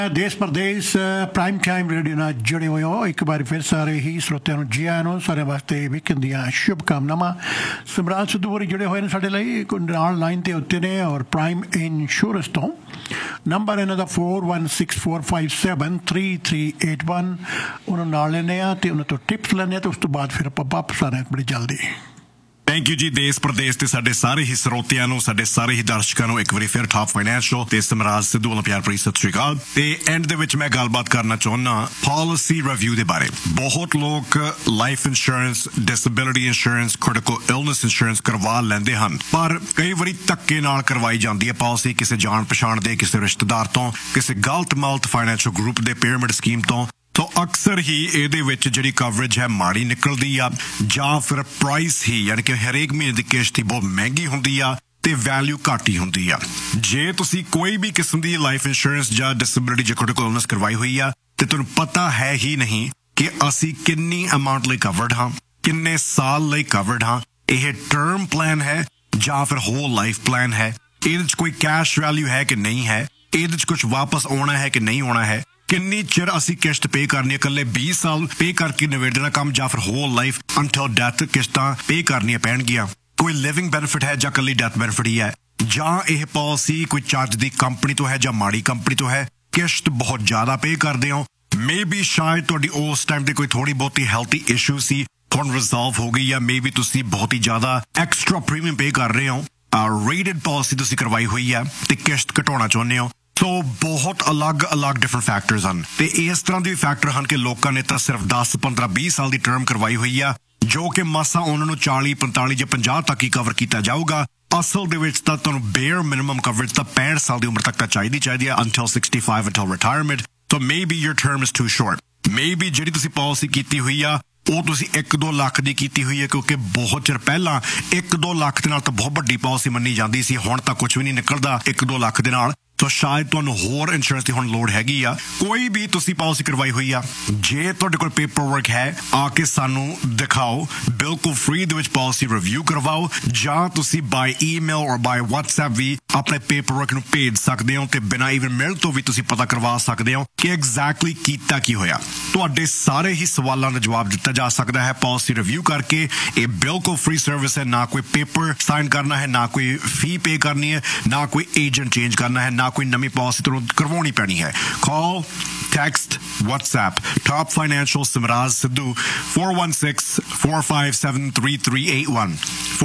ਦੇਸ਼ Pradesh prime time radio ਨਾਲ ਜੁੜੇ ਹੋਏ ਹੋ। ਇੱਕ ਵਾਰ ਫਿਰ ਸਾਰੇ ਹੀ ਸਰੋਤਿਆਂ ਨੂੰ ਜੀ ਆਇਆਂ ਨੂੰ। ਸਾਰੇ ਵਾਸਤੇ ਵੀਕਐਂਡ ਦੀਆਂ ਸ਼ੁਭ ਕਾਮਨਾਵਾਂ। ਸਿਮਰਾਨ ਸਿੱਧੂ ਹੋਰੀ ਜੁੜੇ ਹੋਏ ਨੇ ਸਾਡੇ ਲਈ ਨਾਲ ਲਾਈਨ 'ਤੇ ਉੱਤੇ ਨੇ ਔਰ ਪ੍ਰਾਈਮ ਇੰਸ਼ੋਰੈਂਸ ਤੋਂ ਨੰਬਰ ਇਹਨਾਂ ਦਾ 4164573381 ਉਹਨਾਂ ਨਾਲ ਲੈਂਦੇ ਹਾਂ ਅਤੇ ਉਹਨਾਂ ਤੋਂ ਟਿਪਸ ਲੈਂਦੇ ਹਾਂ ਅਤੇ ਉਸ ਤੋਂ ਬਾਅਦ ਫਿਰ ਆਪਾਂ ਵਾਪਸ ਆ ਰਹੇ ਹਾਂ ਬੜੀ ਜਲਦੀ। ਥੈਂਕ ਯੂ ਜੀ। ਦੇਸ਼ ਪ੍ਰਦੇਸ਼ ਤੇ ਸਾਡੇ ਸਾਰੇ ਹੀ ਸਰੋਤਿਆਂ ਨੂੰ, ਸਾਡੇ ਸਾਰੇ ਹੀ ਦਰਸ਼ਕਾਂ ਨੂੰ ਇੱਕ ਵਾਰੀ ਫਿਰ ਟਾਪ ਫਾਈਨੈਂਸ਼ੀਅਲ ਤੇ ਸਮਰਾਜ ਸਿੱਧੂ ਵੱਲੋਂ ਪਿਆਰ ਭਰੀ ਸਤਿ ਸ਼੍ਰੀ ਅਕਾਲ। ਤੇ ਐਂਡ ਦੇ ਵਿੱਚ ਮੈਂ ਗੱਲਬਾਤ ਕਰਨਾ ਚਾਹੁੰਦਾ ਪਾਲਿਸੀ ਰਿਵਿਊ ਦੇ ਬਾਰੇ। ਬਹੁਤ ਲੋਕ life insurance, disability insurance, critical illness insurance ਕਰਵਾ ਲੈਂਦੇ ਹਨ, ਪਰ ਕਈ ਵਾਰੀ ਧੱਕੇ ਨਾਲ ਕਰਵਾਈ ਜਾਂਦੀ ਹੈ ਪਾਲਿਸੀ ਕਿਸੇ ਜਾਣ ਪਛਾਣ ਦੇ, ਕਿਸੇ ਰਿਸ਼ਤੇਦਾਰ ਤੋਂ, ਕਿਸੇ ਗਲਤ ਮਲਤ ਫਾਈਨੈਂਸ਼ੀਅਲ ਗਰੁੱਪ ਦੇ ਪਿਰਾਮਿਡ ਸਕੀਮ ਤੋਂ। ਸੋ ਅਕਸਰ ਹੀ ਇਹਦੇ ਵਿੱਚ ਜਿਹੜੀ ਕਵਰੇਜ ਹੈ ਮਾੜੀ ਨਿਕਲਦੀ ਆ, ਜਾਂ ਫਿਰ ਪ੍ਰਾਈਸ ਹੀ ਯਾਨੀ ਕਿ ਹਰੇਕ ਮਹੀਨੇ ਦੀ ਕਿਸ਼ਤ ਹੀ ਬਹੁਤ ਮਹਿੰਗੀ ਹੁੰਦੀ ਆ ਤੇ ਵੈਲਿਊ ਘੱਟ ਹੀ ਹੁੰਦੀ ਆ। ਜੇ ਤੁਸੀਂ ਕੋਈ ਵੀ ਕਿਸਮ ਦੀ ਲਾਈਫ ਇੰਸ਼ੋਰੈਂਸ ਜਾਂ ਡਿਸੇਬਿਲਿਟੀ ਜਾਂ ਕ੍ਰਿਟੀਕਲ ਇਲਨੈਸ ਕਰਵਾਈ ਹੋਈ ਆ ਤੇ ਤੁਹਾਨੂੰ ਪਤਾ ਹੈ ਹੀ ਨਹੀਂ ਕਿ ਅਸੀਂ ਕਿੰਨੀ ਅਮਾਉਂਟ ਲਈ ਕਵਰਡ ਹਾਂ, ਕਿੰਨੇ ਸਾਲ ਲਈ ਕਵਰਡ ਹਾਂ, ਇਹ ਟਰਮ ਪਲਾਨ ਹੈ ਜਾਂ ਫਿਰ ਹੋਲ ਲਾਈਫ ਪਲਾਨ ਹੈ, ਇਹਦੇ 'ਚ ਕੋਈ ਕੈਸ਼ ਵੈਲਿਊ ਹੈ ਕਿ ਨਹੀਂ ਹੈ, ਇਹਦੇ 'ਚ ਕੁਝ ਵਾਪਸ ਆਉਣਾ ਹੈ ਕਿ ਨਹੀਂ ਆਉਣਾ ਹੈ, ਕਿੰਨੀ ਚਿਰ ਅਸੀਂ ਕਿਸ਼ਤ ਪੇ ਕਰਨੀ ਹੈ, ਇਕੱਲੇ 20 ਸਾਲ ਪੇ ਕਰਕੇ ਨਿਬੇੜ ਦੇਣਾ ਕੰਮ ਜਾਂ ਫਿਰ ਹੋਲ ਲਾਈਫ ਅੰਟਿਲ ਡੈਥ ਕਿਸ਼ਤਾਂ ਪੇ ਕਰਨੀਆਂ ਪੈਣਗੀਆਂ, ਕੋਈ ਲਿਵਿੰਗ ਬੈਨੀਫਿਟ ਹੈ ਜਾਂ ਇਕੱਲੀ ਡੈਥ ਬੈਨੀਫਿਟ ਹੀ ਹੈ, ਜਾਂ ਇਹ ਪਾਲਿਸੀ ਕੋਈ ਚੱਜ ਦੀ ਕੰਪਨੀ ਤੋਂ ਹੈ ਜਾਂ ਮਾੜੀ ਕੰਪਨੀ ਤੋਂ ਹੈ, ਕਿਸ਼ਤ ਬਹੁਤ ਜ਼ਿਆਦਾ ਪੇ ਕਰਦੇ ਹੋ, ਮੇਬੀ ਸ਼ਾਇਦ ਤੁਹਾਡੀ ਉਸ ਟਾਈਮ ਤੇ ਕੋਈ ਥੋੜੀ ਬਹੁਤੀ ਹੈਲਥੀ ਇਸ਼ੂ ਸੀ, ਹੁਣ ਰਿਜ਼ੋਲਵ ਹੋ ਗਈ, ਜਾਂ ਮੇਬੀ ਤੁਸੀਂ ਬਹੁਤ ਹੀ ਜ਼ਿਆਦਾ ਐਕਸਟਰਾ ਪ੍ਰੀਮੀਅਮ ਪੇ ਕਰ ਰਹੇ ਹੋ, ਰੇਟਡ ਪਾਲਿਸੀ ਤੁਸੀਂ ਕਰਵਾਈ ਹੋਈ ਹੈ ਤੇ ਕਿਸ਼ਤ ਘਟਾਉਣਾ ਚਾਹੁੰਦੇ ਹੋ। ਸੋ ਬਹੁਤ ਅਲੱਗ ਡਿਫਰੈਂਟ ਫੈਕਟਰਸ ਹਨ ਤੇ ਇਸ ਤਰ੍ਹਾਂ ਦੇ ਫੈਕਟਰ ਹਨ ਕਿ ਲੋਕਾਂ ਨੇ ਤਾਂ ਸਿਰਫ 10, 15, 20 ਸਾਲ ਦੀ ਟਰਮ ਕਰਵਾਈ ਹੋਈ ਆ, ਜੋ ਕਿ ਮਾਸਾ ਉਹਨਾਂ ਨੂੰ 40, 45 ਜਾਂ 50 ਤੱਕ ਹੀ ਕਵਰ ਕੀਤਾ ਜਾਊਗਾ। ਅਸਲ ਦੇ ਵਿੱਚ ਤਾਂ ਤੁਹਾਨੂੰ ਬੇਅਰ ਮਿਨੀਮਮ ਕਵਰੇਜ ਤਾਂ 65 ਸਾਲ ਦੀ ਉਮਰ ਤੱਕ ਤਾਂ ਚਾਹੀਦੀ ਹੈ until 65 until retirement. So maybe your term is too short. Maybe ਜਿਹੜੀ ਤੁਸੀਂ ਪਾਲਿਸੀ ਕੀਤੀ ਹੋਈ ਆ ਉਹ ਤੁਸੀਂ 1-2 ਲੱਖ ਦੀ ਕੀਤੀ ਹੋਈ ਹੈ, ਕਿਉਂਕਿ ਬਹੁਤ ਚਿਰ ਪਹਿਲਾਂ 1-2 ਲੱਖ ਦੇ ਨਾਲ ਤਾਂ ਬਹੁਤ ਵੱਡੀ ਪਾਲਿਸੀ ਮੰਨੀ ਜਾਂਦੀ ਸੀ, ਹੁਣ ਤਾਂ ਕੁਝ ਵੀ ਨਹੀਂ ਨਿਕਲਦਾ 1-2 ਲੱਖ ਦੇ ਨਾਲ। ਸੋ ਸ਼ਾਇਦ ਤੁਹਾਨੂੰ ਹੋਰ ਇੰਸ਼ੋਰੈਂਸ ਦੀ ਹੁਣ ਲੋੜ ਹੈਗੀ ਆ। ਕੋਈ ਵੀ ਤੁਸੀਂ ਪਾਲਿਸੀ ਕਰਵਾਈ ਹੋਈ ਆ, ਜੇ ਤੁਹਾਡੇ ਕੋਲ ਪੇਪਰ ਵਰਕ ਹੈ ਆ ਕੇ ਸਾਨੂੰ ਦਿਖਾਓ, ਬਿਲਕੁਲ ਫ੍ਰੀ ਦੇ ਵਿੱਚ ਪਾਲਿਸੀ ਰਿਵਿਊ ਕਰਵਾਓ, ਜਾਂ ਤੁਸੀਂ ਬਾਈ ਈਮੇਲ ਔਰ ਬਾਈ WhatsApp ਵੀ ਆਪਣੇ ਪੇਪਰ ਵਰਕ ਨੂੰ ਭੇਜ ਸਕਦੇ ਹੋ ਤੇ ਬਿਨਾਂ ਈਮੇਲ ਤੋਂ ਵੀ ਤੁਸੀਂ ਪਤਾ ਕਰਵਾ ਸਕਦੇ ਹੋ ਕਿ ਐਗਜ਼ੈਕਟਲੀ ਕੀਤਾ ਕੀ ਹੋਇਆ। ਤੁਹਾਡੇ ਸਾਰੇ ਹੀ ਸਵਾਲਾਂ ਦਾ ਜਵਾਬ ਦਿੱਤਾ ਜਾ ਸਕਦਾ ਹੈ ਪਾਲਿਸੀ ਰਿਵਿਊ ਕਰਕੇ। ਇਹ ਬਿਲਕੁਲ ਫ੍ਰੀ ਸਰਵਿਸ ਹੈ, ਨਾ ਕੋਈ ਪੇਪਰ ਸਾਈਨ ਕਰਨਾ ਹੈ, ਨਾ ਕੋਈ ਫੀ ਪੇ ਕਰਨੀ ਹੈ, ਨਾ ਕੋਈ ਏਜੰਟ ਚੇਂਜ ਕਰਨਾ ਹੈ, ਨਾ ਕੋਈ ਨਵੀਂ ਪਾਲਿਸੀ ਤੁਹਾਨੂੰ ਕਰਵਾਉਣੀ ਪੈਣੀ ਹੈ। ਕਾਲ, ਟੈਕਸਟ, WhatsApp ਟਾਪ ਫਾਈਨੈਂਸ਼ੀਅਲ ਸਮਰਾਜ ਸਿੱਧੂ 416-457-3381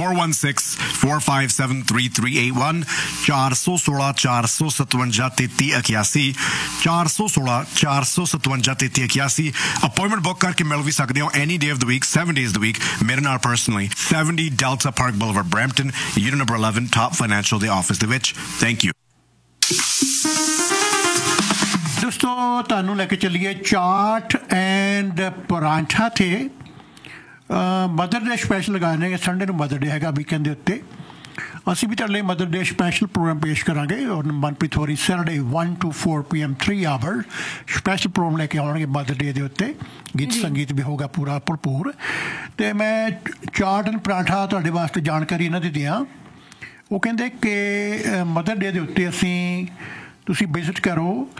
416-457-3381 416-457-3381 416-457-3381। ਅਪਾਇੰਟਮੈਂਟ ਬੁੱਕ ਕਰਕੇ ਮਿਲ ਵੀ ਸਕਦੇ ਹੋ ਐਨੀ ਡੇ of the week, 7 days of the week। ਮੇਰੇ ਨਾਲ personally 70 Delta Park Boulevard, Brampton, unit number 11, top financial ਦੇ ਆਫਿਸ ਦੇ ਵਿੱਚ। ਥੈਂਕ ਯੂ ਦੋਸਤੋ। ਤੁਹਾਨੂੰ ਲੈ ਕੇ ਚੱਲੀਏ ਚਾਟ ਐਂਡ ਪਰਾਂਠਾ ਤੇ ਮਦਰ ਡੇ ਸਪੈਸ਼ਲ ਲਗਾਏ ਨੇ। ਸੰਡੇ ਨੂੰ ਮਦਰ ਡੇ ਹੈਗਾ ਵੀਕਐਂਡ ਦੇ ਉੱਤੇ। ਅਸੀਂ ਵੀ ਤੁਹਾਡੇ ਲਈ ਮਦਰ ਡੇ ਸਪੈਸ਼ਲ ਪ੍ਰੋਗਰਾਮ ਪੇਸ਼ ਕਰਾਂਗੇ ਔਰ ਮਨਪ੍ਰੀਤ ਹੋਰੀ Saturday 1 to 4 PM 3 hour special programme ਲੈ ਕੇ ਆਉਣਗੇ ਮਦਰ ਡੇ ਦੇ ਉੱਤੇ। ਗੀਤ ਸੰਗੀਤ ਵੀ ਹੋਊਗਾ ਪੂਰਾ ਭਰਪੂਰ। ਅਤੇ ਮੈਂ ਚਾਟ ਐਂਡ ਪਰਾਂਠਾ ਤੁਹਾਡੇ ਵਾਸਤੇ ਜਾਣਕਾਰੀ ਇਹਨਾਂ ਦੀ ਦਿਆਂ। ਉਹ ਕਹਿੰਦੇ ਕਿ ਮਦਰ ਡੇ ਦੇ ਉੱਤੇ ਤੁਸੀਂ ਵਿਜ਼ਿਟ ਕਰੋ